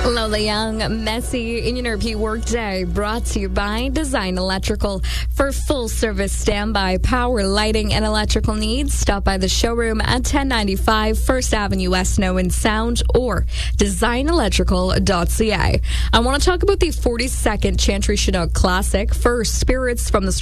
Lola Young, Messy in your repeat workday, brought to you by Design Electrical. For full service standby, power, lighting, and electrical needs, stop by the showroom at 1095 First Avenue West, in Sound, or designelectrical.ca. I want to talk about the 42nd Chantry Chinook Classic. First, spirits from the